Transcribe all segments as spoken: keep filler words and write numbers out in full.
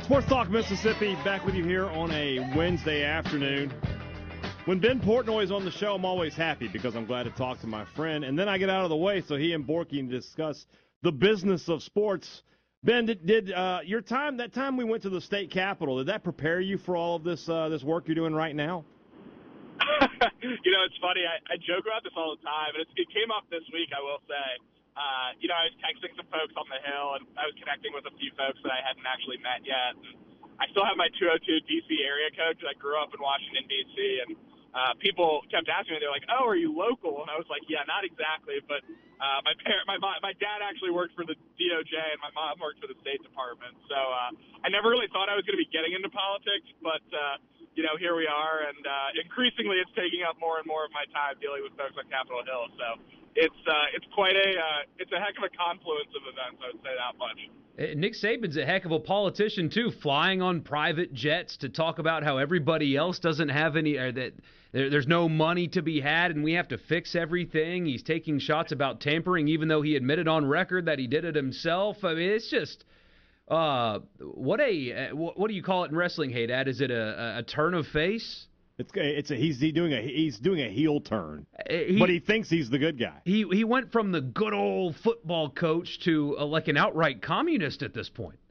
Sports Talk Mississippi, back with you here on a Wednesday afternoon. When Ben Portnoy is on the show, I'm always happy because I'm glad to talk to my friend. And then I get out of the way so he and Borky can discuss the business of sports. Ben, did, did uh, your time, that time we went to the state capitol, did that prepare you for all of this uh, this work you're doing right now? You know, it's funny. I, I joke about this all the time, and it's, it came up this week, I will say. Uh, you know, I was texting some folks on the Hill, and I was connecting with a few folks that I hadn't actually met yet. And I still have my two oh two D C area code because I grew up in Washington, D C, and uh, people kept asking me, they're like, oh, are you local? And I was like, yeah, not exactly, but uh, my parent, my my dad actually worked for the D O J, and my mom worked for the State Department. So uh, I never really thought I was going to be getting into politics, but, uh, you know, here we are, and uh, increasingly it's taking up more and more of my time dealing with folks on Capitol Hill. So it's uh, it's quite a uh, it's a heck of a confluence of events, I would say that much. Nick Saban's a heck of a politician, too, flying on private jets to talk about how everybody else doesn't have any, or that there, there's no money to be had and we have to fix everything. He's taking shots about tampering, even though he admitted on record that he did it himself. I mean, it's just, uh, what a, what do you call it in wrestling, hey, Dad? Is it a, a turn of face? It's it's a, he's he doing a he's doing a heel turn, he, but he thinks he's the good guy. He he went from the good old football coach to uh, like an outright communist at this point.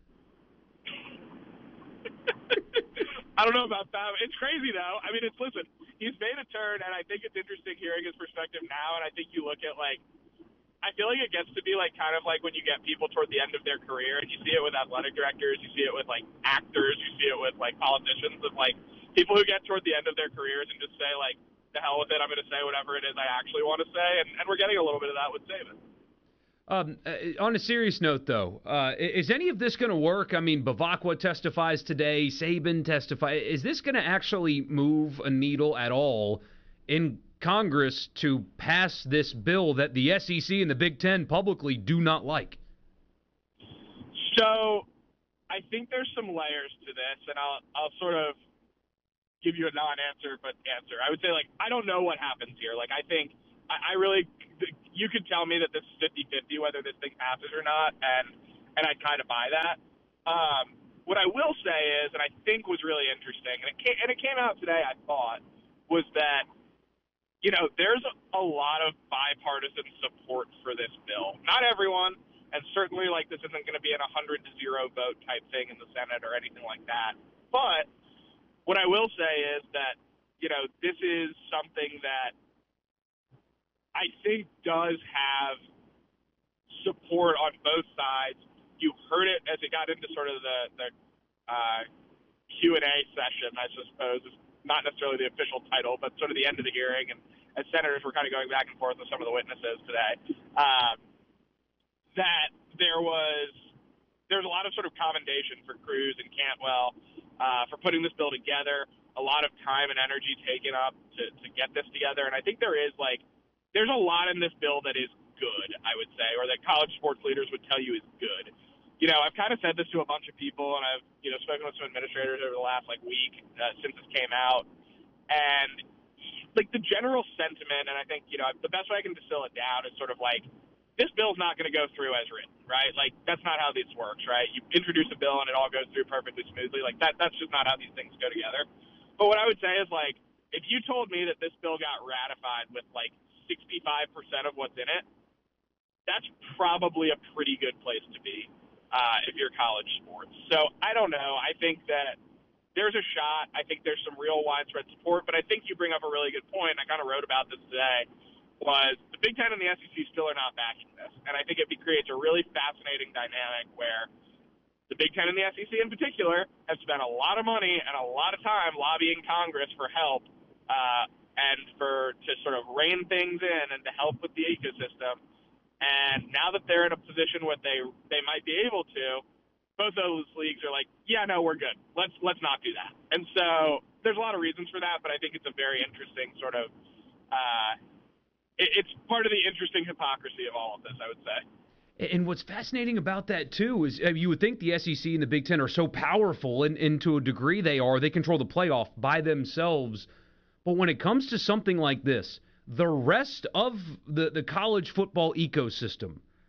I don't know about that. It's crazy though. I mean, it's listen. He's made a turn, and I think it's interesting hearing his perspective now. And I think you look at like, I feel like it gets to be like kind of like when you get people toward the end of their career, and you see it with athletic directors, you see it with like actors, you see it with like politicians, of like. People who get toward the end of their careers and just say, like, the hell with it, I'm going to say whatever it is I actually want to say, and, and we're getting a little bit of that with Saban. Um, uh, on a serious note, though, uh, is any of this going to work? I mean, Bavacqua testifies today, Saban testifies. Is this going to actually move a needle at all in Congress to pass this bill that the S E C and the Big Ten publicly do not like? So I think there's some layers to this, and I'll I'll sort of give you a non-answer, but answer. I would say, like, I don't know what happens here. Like, I think, I, I really, you could tell me that this is fifty-fifty, whether this thing passes or not, and and I'd kind of buy that. Um, what I will say is, and I think was really interesting, and it came, and it came out today, I thought, was that, you know, there's a, a lot of bipartisan support for this bill. Not everyone, and certainly, like, this isn't going to be an one hundred to zero vote type thing in the Senate or anything like that. But what I will say is that, you know, this is something that I think does have support on both sides. You heard it as it got into sort of the, the uh, Q and A session, I suppose. It's not necessarily the official title, but sort of the end of the hearing. And as senators were kind of going back and forth with some of the witnesses today, um, that there was there's a lot of sort of commendation for Cruz and Cantwell uh, for putting this bill together, a lot of time and energy taken up to, to get this together. And I think there is, like, there's a lot in this bill that is good, I would say, or that college sports leaders would tell you is good. You know, I've kind of said this to a bunch of people, and I've, you know, spoken with some administrators over the last, like, week uh, since this came out. And, like, the general sentiment, and I think, you know, the best way I can distill it down is sort of like, this bill's not going to go through as written, right? Like, that's not how this works, right? You introduce a bill and it all goes through perfectly smoothly. Like, that that's just not how these things go together. But what I would say is, like, if you told me that this bill got ratified with, like, sixty-five percent of what's in it, that's probably a pretty good place to be uh, if you're college sports. So I don't know. I think that there's a shot. I think there's some real widespread support. But I think you bring up a really good point. I kind of wrote about this today. Was the Big Ten and the S E C still are not backing this. And I think it creates a really fascinating dynamic where the Big Ten and the S E C in particular have spent a lot of money and a lot of time lobbying Congress for help uh, and for to sort of rein things in and to help with the ecosystem. And now that they're in a position where they they might be able to, both those leagues are like, yeah, no, we're good. Let's let's not do that. And so there's a lot of reasons for that, but I think it's a very interesting sort of uh, it's part of the interesting hypocrisy of all of this, I would say. And what's fascinating about that, too, is uh, you would think the S E C and the Big Ten are so powerful, and, and to a degree they are. They control the playoff by themselves. But when it comes to something like this, the rest of the, the college football ecosystem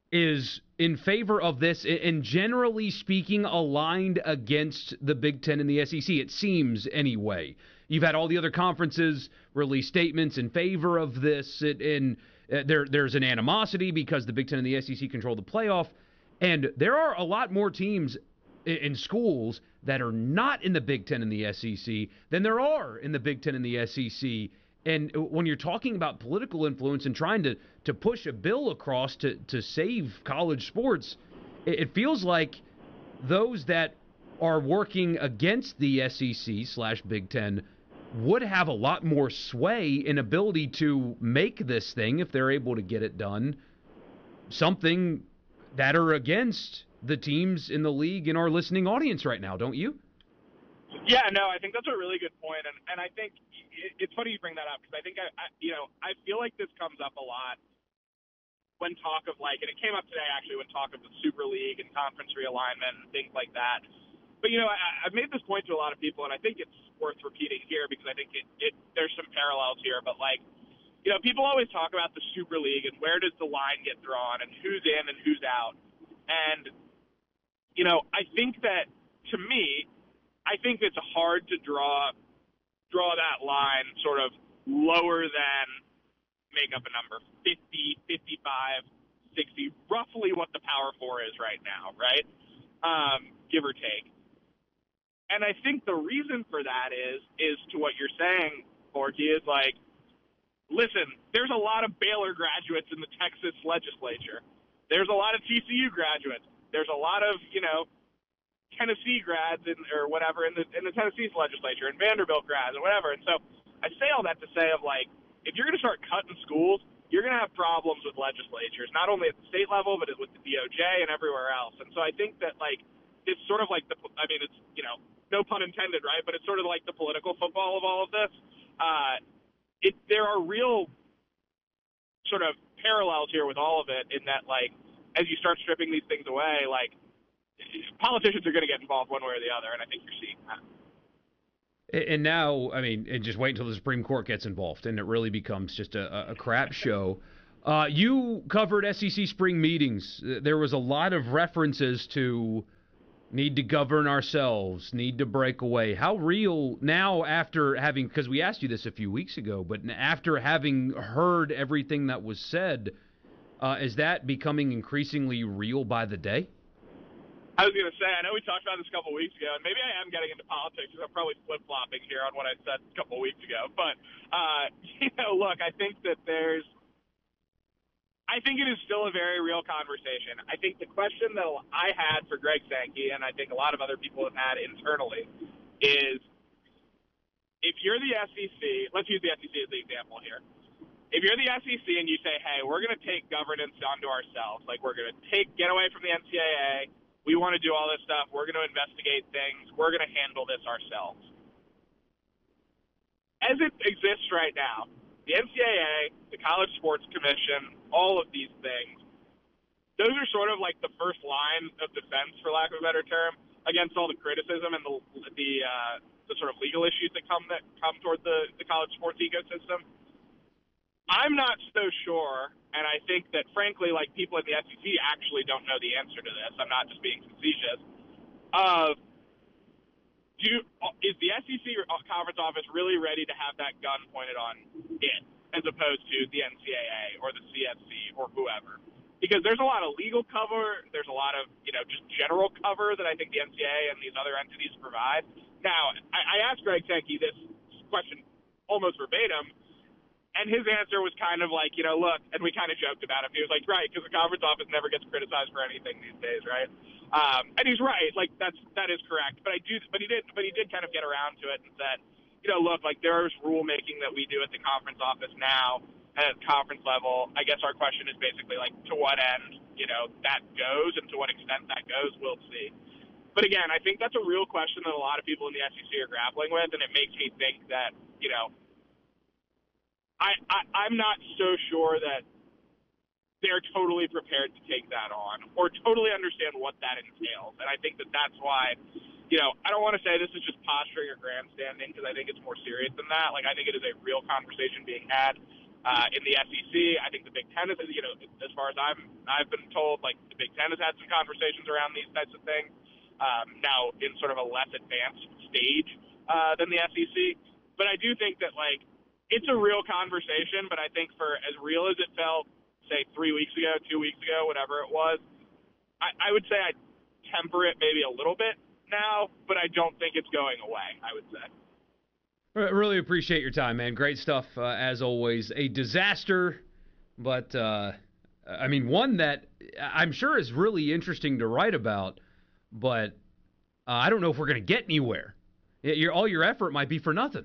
is in favor of this and generally speaking aligned against the Big Ten and the S E C. It seems anyway. You've had all the other conferences release statements in favor of this, and uh, there there's an animosity because the Big Ten and the S E C control the playoff, and there are a lot more teams in schools that are not in the Big Ten and the S E C than there are in the Big Ten and the S E C. And when you're talking about political influence and trying to, to push a bill across to, to save college sports, it feels like those that are working against the S E C slash Big Ten would have a lot more sway and ability to make this thing, if they're able to get it done, something that are against the teams in the league and our listening audience right now, don't you? Yeah, no, I think that's a really good point, and and I think it's funny you bring that up because I think I, I, you know, I feel like this comes up a lot when talk of like, and it came up today actually when talk of the Super League and conference realignment and things like that. But you know, I, I've made this point to a lot of people, and I think it's worth repeating here because I think it, it there's some parallels here. But like, you know, people always talk about the Super League and where does the line get drawn and who's in and who's out, and you know, I think that to me. I think it's hard to draw draw that line sort of lower than, make up a number, fifty, fifty-five, sixty, roughly what the Power Four is right now, right? Um, give or take. And I think the reason for that is, is to what you're saying, Borky, is like, listen, there's a lot of Baylor graduates in the Texas legislature. There's a lot of T C U graduates. There's a lot of, you know, Tennessee grads in, or whatever in the in the Tennessee legislature and Vanderbilt grads or whatever. And so I say all that to say of like, if you're going to start cutting schools, you're going to have problems with legislatures, not only at the state level, but with the D O J and everywhere else. And so I think that like, it's sort of like the, I mean, it's, you know, no pun intended, right? But it's sort of like the political football of all of this. Uh, it, there are real sort of parallels here with all of it in that like, as you start stripping these things away, like, politicians are going to get involved one way or the other, and I think you're seeing that. And now, I mean, and just wait until the Supreme Court gets involved, and it really becomes just a, a crap show. Uh, you covered S E C spring meetings. There was a lot of references to need to govern ourselves, need to break away. How real now after having, because we asked you this a few weeks ago, but after having heard everything that was said, uh, is that becoming increasingly real by the day? I was going to say, I know we talked about this a couple of weeks ago, and maybe I am getting into politics because I'm probably flip-flopping here on what I said a couple of weeks ago. But, uh, you know, look, I think that there's – I think it is still a very real conversation. I think the question that I had for Greg Sankey, and I think a lot of other people have had internally, is if you're the S E C – let's use the S E C as the example here. If you're the S E C and you say, hey, we're going to take governance onto ourselves, like we're going to take get away from the N C double A, we want to do all this stuff. We're going to investigate things. We're going to handle this ourselves. As it exists right now, the N C double A, the College Sports Commission, all of these things, those are sort of like the first line of defense, for lack of a better term, against all the criticism and the the, uh, the sort of legal issues that come that come toward the, the college sports ecosystem. I'm not so sure, and I think that, frankly, like people in the S E C actually don't know the answer to this. I'm not just being facetious. Of, do is the S E C conference office really ready to have that gun pointed on it, as opposed to the N C double A or the C F C or whoever? Because there's a lot of legal cover, there's a lot of, you know, just general cover that I think the N C double A and these other entities provide. Now, I, I asked Greg Sankey this question almost verbatim. And his answer was kind of like, you know, look, and we kind of joked about him. He was like, right, because the conference office never gets criticized for anything these days, right? Um, and he's right, like that's that is correct. But I do, but he did, but he did kind of get around to it and said, you know, look, like there's rulemaking that we do at the conference office now at conference level. I guess our question is basically like, to what end, you know, that goes, and to what extent that goes, we'll see. But again, I think that's a real question that a lot of people in the S E C are grappling with, and it makes me think that, you know. I, I, I'm not so sure that they're totally prepared to take that on or totally understand what that entails. And I think that that's why, you know, I don't want to say this is just posturing or grandstanding because I think it's more serious than that. Like, I think it is a real conversation being had Uh, in the S E C, I think the Big Ten is, you know, as far as I'm, I've been told, like the Big Ten has had some conversations around these types of things. Um, now in sort of a less advanced stage uh, than the S E C, but I do think that like it's a real conversation. But I think for as real as it felt, say three weeks ago, two weeks ago, whatever it was, I, I would say I temper it maybe a little bit now, but I don't think it's going away. I would say. Really appreciate your time, man. Great stuff, uh, as always. A disaster, but, uh, I mean, one that I'm sure is really interesting to write about, but uh, I don't know if we're going to get anywhere. Your, all your effort might be for nothing.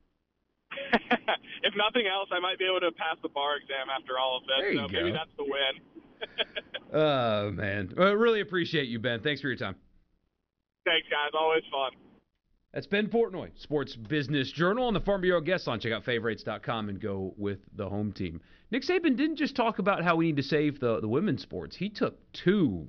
If nothing else, I might be able to pass the bar exam after all of this. There you so go. Maybe that's the win. Oh, man. Well, really appreciate you, Ben. Thanks for your time. Thanks, guys. Always fun. That's Ben Portnoy, Sports Business Journal, on the Farm Bureau guest line. Check out favorites dot com and go with the home team. Nick Saban didn't just talk about how we need to save the, the women's sports. He took two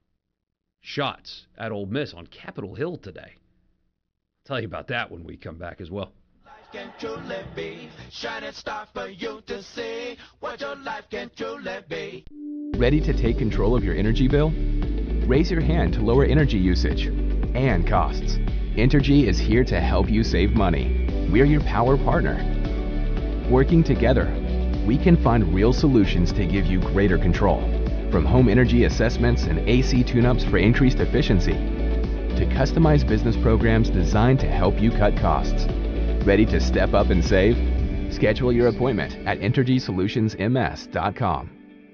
shots at Ole Miss on Capitol Hill today. I'll tell you about that when we come back as well. Can truly be shining star for you to see what your life can truly be. Ready to take control of your energy bill? Raise your hand to lower energy usage and costs. Entergy is here to help you save money. We're your power partner. Working together, we can find real solutions to give you greater control. From home energy assessments and A C tune-ups for increased efficiency, to customized business programs designed to help you cut costs. Ready to step up and save? Schedule your appointment at entergy solutions m s dot com.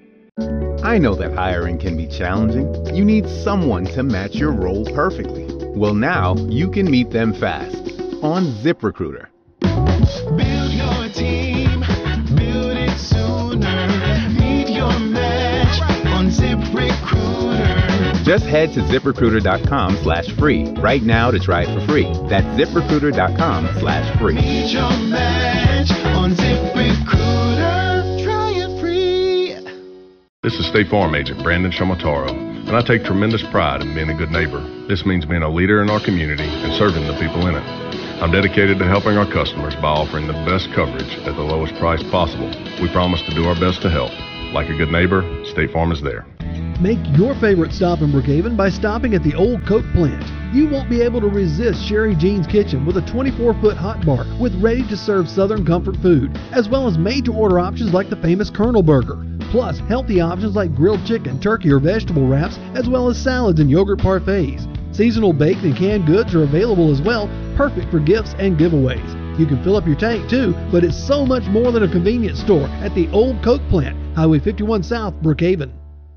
I know that hiring can be challenging. You need someone to match your role perfectly. Well, now you can meet them fast on ZipRecruiter. Build your team, build it sooner. Meet your match on ZipRecruiter. Just head to ZipRecruiter.com slash free right now to try it for free. That's ZipRecruiter.com slash free. Meet your match on ZipRecruiter. Try it free. This is State Farm Agent Brandon Shamataro, and I take tremendous pride in being a good neighbor. This means being a leader in our community and serving the people in it. I'm dedicated to helping our customers by offering the best coverage at the lowest price possible. We promise to do our best to help. Like a good neighbor, State Farm is there. Make your favorite stop in Brookhaven by stopping at the old Coke plant. You won't be able to resist Sherry Jean's Kitchen with a twenty-four foot hot bar with ready-to-serve Southern comfort food, as well as made-to-order options like the famous Colonel Burger. Plus, healthy options like grilled chicken, turkey, or vegetable wraps, as well as salads and yogurt parfaits. Seasonal baked and canned goods are available as well, perfect for gifts and giveaways. You can fill up your tank too, but it's so much more than a convenience store at the old Coke plant, Highway fifty-one South, Brookhaven.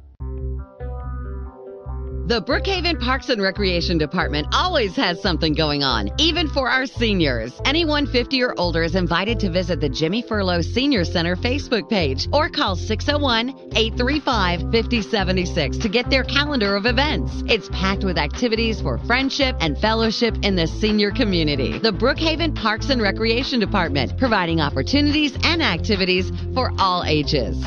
The Brookhaven Parks and Recreation Department always has something going on, even for our seniors. Anyone fifty or older is invited to visit the Jimmy Furlow Senior Center Facebook page or call six oh one, eight three five, five oh seven six to get their calendar of events. It's packed with activities for friendship and fellowship in the senior community. The Brookhaven Parks and Recreation Department, providing opportunities and activities for all ages.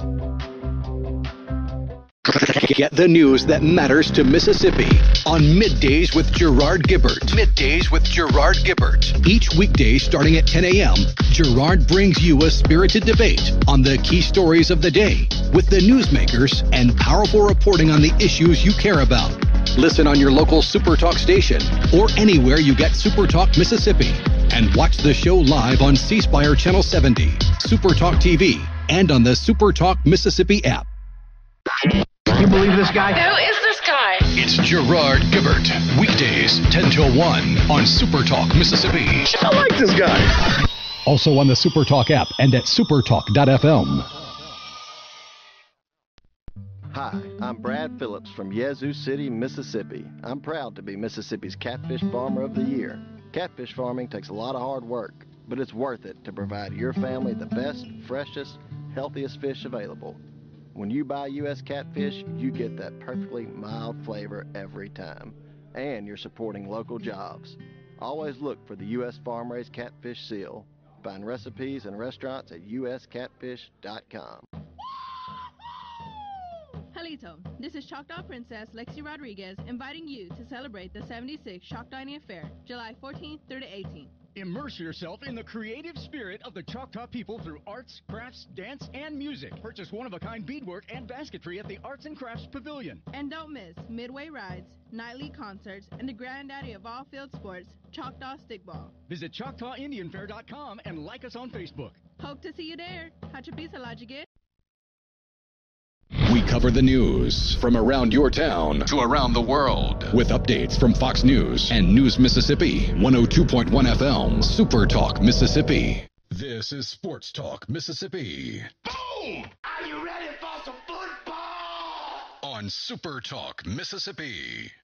Get the news that matters to Mississippi on Middays with Gerard Gibbert. Middays with Gerard Gibbert. Each weekday starting at ten a.m., Gerard brings you a spirited debate on the key stories of the day with the newsmakers and powerful reporting on the issues you care about. Listen on your local SuperTalk station or anywhere you get SuperTalk Mississippi. And watch the show live on C Spire Channel seventy, SuperTalk T V, and on the SuperTalk Mississippi app. You believe this guy? Who is this guy? It's Gerard Gibbert. Weekdays, ten till one on SuperTalk Mississippi. I like this guy. Also on the SuperTalk app and at supertalk dot f m. Hi, I'm Brad Phillips from Yazoo City, Mississippi. I'm proud to be Mississippi's Catfish Farmer of the Year. Catfish farming takes a lot of hard work, but it's worth it to provide your family the best, freshest, healthiest fish available. When you buy U S catfish, you get that perfectly mild flavor every time. And you're supporting local jobs. Always look for the U S Farm-Raised Catfish seal. Find recipes and restaurants at u s catfish dot com. Halito, this is Choctaw Princess Lexi Rodriguez inviting you to celebrate the seventy-sixth Choctaw Indian Fair, July fourteenth through the eighteenth. Immerse yourself in the creative spirit of the Choctaw people through arts, crafts, dance, and music. Purchase one-of-a-kind beadwork and basketry at the Arts and Crafts Pavilion. And don't miss Midway Rides, nightly concerts, and the granddaddy of all field sports, Choctaw Stickball. Visit Choctaw Indian Fair dot com and like us on Facebook. Hope to see you there. Hachapisa Lajigit. We cover the news from around your town to around the world with updates from Fox News and News Mississippi, one oh two point one F M, Super Talk Mississippi. This is Sports Talk Mississippi. Boom! Are you ready for some football? On Super Talk Mississippi.